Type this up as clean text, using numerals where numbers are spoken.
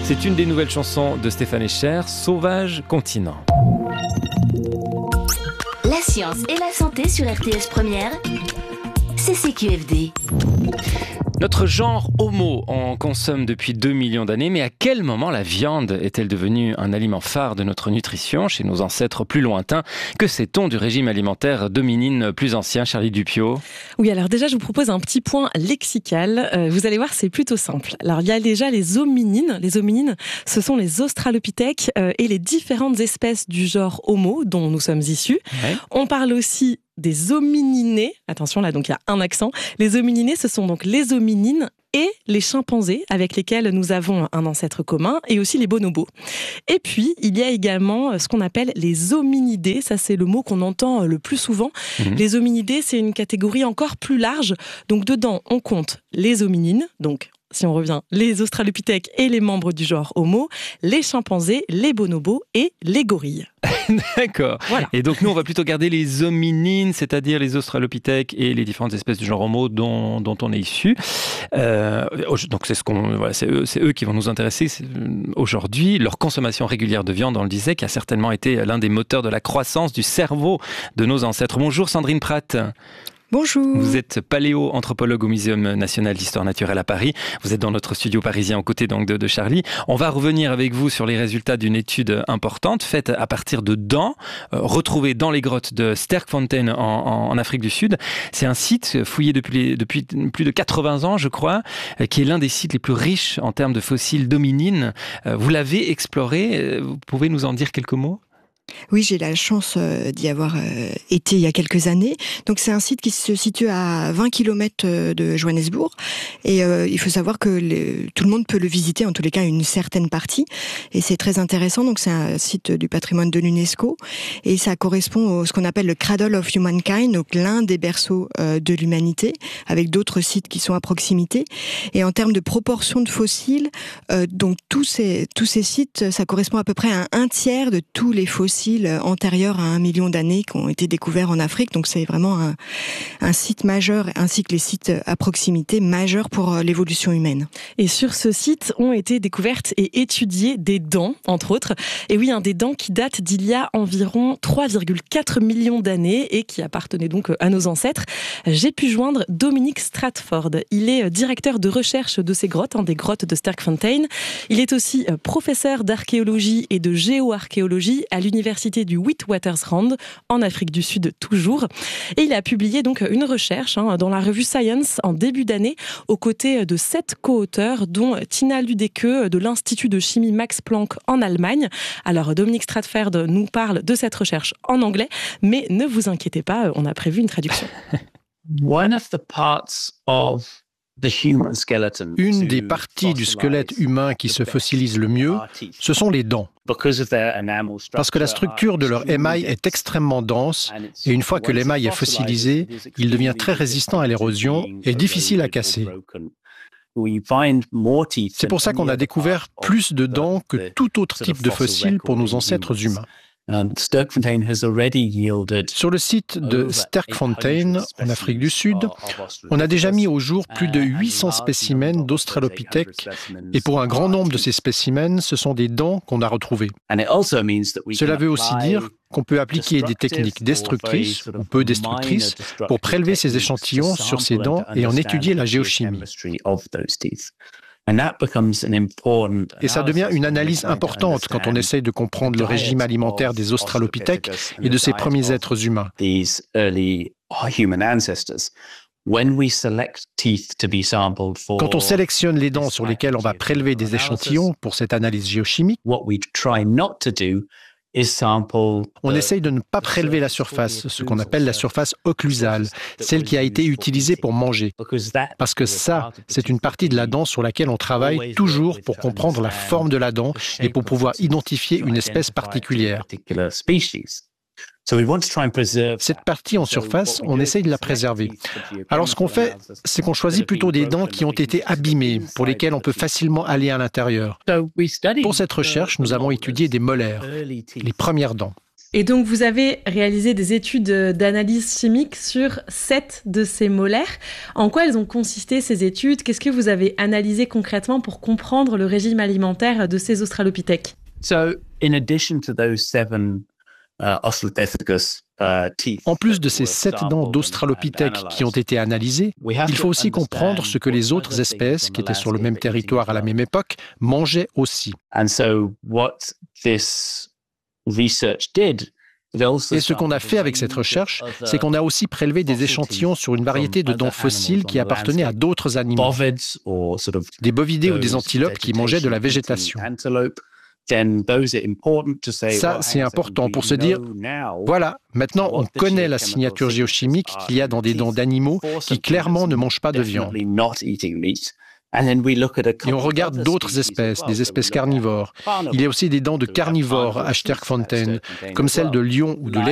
C'est une des nouvelles chansons de Stéphane Escher, Sauvage Continent. La science et la santé sur RTS Première, CCQFD. Notre genre Homo en consomme depuis 2 millions d'années, mais à quel moment la viande est-elle devenue un aliment phare de notre nutrition chez nos ancêtres plus lointains? Que sait-on du régime alimentaire d'hominines plus ancien, Charlie Dupiot? Oui, alors déjà, je vous propose un petit point lexical. Vous allez voir, c'est plutôt simple. Alors, il y a déjà les hominines. Les hominines, ce sont les australopithèques et les différentes espèces du genre Homo dont nous sommes issus. Ouais. On parle aussi des homininés. Attention, là, donc il y a un accent. Les homininés, ce sont donc les hominines et les chimpanzés avec lesquels nous avons un ancêtre commun, et aussi les bonobos. Et puis, il y a également ce qu'on appelle les hominidés. Ça, c'est le mot qu'on entend le plus souvent. Les hominidés, c'est une catégorie encore plus large. Donc, dedans, on compte les hominines, donc si on revient, les australopithèques et les membres du genre Homo, les chimpanzés, les bonobos et les gorilles. D'accord. Voilà. Et donc nous, on va plutôt garder les hominines, c'est-à-dire les australopithèques et les différentes espèces du genre Homo dont on est issu. Donc c'est eux qui vont nous intéresser aujourd'hui. Leur consommation régulière de viande, on le disait, qui a certainement été l'un des moteurs de la croissance du cerveau de nos ancêtres. Bonjour Sandrine Pratt. Bonjour. Vous êtes paléo-anthropologue au Muséum national d'histoire naturelle à Paris. Vous êtes dans notre studio parisien aux côtés donc de Charlie. On va revenir avec vous sur les résultats d'une étude importante faite à partir de dents retrouvées dans les grottes de Sterkfontein en Afrique du Sud. C'est un site fouillé depuis plus de 80 ans, je crois, qui est l'un des sites les plus riches en termes de fossiles d'hominines. Vous l'avez exploré. Vous pouvez nous en dire quelques mots ? Oui, j'ai la chance d'y avoir été il y a quelques années. Donc c'est un site qui se situe à 20 km de Johannesburg. Et il faut savoir que tout le monde peut le visiter, en tous les cas une certaine partie. Et c'est très intéressant. Donc c'est un site du patrimoine de l'UNESCO. Et ça correspond à ce qu'on appelle le Cradle of Humankind, donc l'un des berceaux de l'humanité, avec d'autres sites qui sont à proximité. Et en termes de proportion de fossiles, donc tous ces sites, ça correspond à peu près à un tiers de tous les fossiles antérieurs à 1 million d'années qui ont été découverts en Afrique. Donc c'est vraiment un site majeur, ainsi que les sites à proximité majeurs pour l'évolution humaine. Et sur ce site ont été découvertes et étudiées des dents, entre autres. Et oui, des dents qui datent d'il y a environ 3,4 millions d'années et qui appartenaient donc à nos ancêtres. J'ai pu joindre Dominique Stratford. Il est directeur de recherche de ces grottes, des grottes de Sterkfontein. Il est aussi professeur d'archéologie et de géoarchéologie à l'université du Witwatersrand, en Afrique du Sud toujours. Et il a publié donc une recherche dans la revue Science en début d'année, aux côtés de 7 co-auteurs, dont Tina Ludeke de l'Institut de chimie Max Planck en Allemagne. Alors Dominique Stratford nous parle de cette recherche en anglais, mais ne vous inquiétez pas, on a prévu une traduction. Une des parties du squelette humain qui se fossilise le mieux, ce sont les dents. Parce que la structure de leur émail est extrêmement dense, et une fois que l'émail est fossilisé, il devient très résistant à l'érosion et difficile à casser. C'est pour ça qu'on a découvert plus de dents que tout autre type de fossile pour nos ancêtres humains. Sur le site de Sterkfontein, en Afrique du Sud, on a déjà mis au jour plus de 800 spécimens d'australopithèques, et pour un grand nombre de ces spécimens, ce sont des dents qu'on a retrouvées. Cela veut aussi dire qu'on peut appliquer des techniques destructrices ou peu destructrices pour prélever ces échantillons sur ces dents et en étudier la géochimie. Et ça devient une analyse importante quand on essaye de comprendre le régime alimentaire des australopithèques et de ces premiers êtres humains. Quand on sélectionne les dents sur lesquelles on va prélever des échantillons pour cette analyse géochimique, on essaye de ne pas prélever la surface, ce qu'on appelle la surface occlusale, celle qui a été utilisée pour manger. Parce que ça, c'est une partie de la dent sur laquelle on travaille toujours pour comprendre la forme de la dent et pour pouvoir identifier une espèce particulière. Cette partie en surface, on essaye de la préserver. Alors ce qu'on fait, c'est qu'on choisit plutôt des dents qui ont été abîmées, pour lesquelles on peut facilement aller à l'intérieur. Pour cette recherche, nous avons étudié des molaires, les premières dents. Et donc, vous avez réalisé des études d'analyse chimique sur 7 de ces molaires. En quoi elles ont consisté, ces études? Qu'est-ce que vous avez analysé concrètement pour comprendre le régime alimentaire de ces australopithèques? En plus de ces 7 dents d'australopithèques qui ont été analysées, il faut aussi comprendre ce que les autres espèces qui étaient sur le même territoire à la même époque mangeaient aussi. Et ce qu'on a fait avec cette recherche, c'est qu'on a aussi prélevé des échantillons sur une variété de dents fossiles qui appartenaient à d'autres animaux, des bovidés ou des antilopes qui mangeaient de la végétation. Ça, c'est important pour se dire, voilà, maintenant on connaît la signature géochimique qu'il y a dans des dents d'animaux qui clairement ne mangent pas de viande. Et on regarde d'autres espèces, des espèces carnivores. Il y a aussi des dents de carnivores à Sterkfontein, comme celles de lions ou de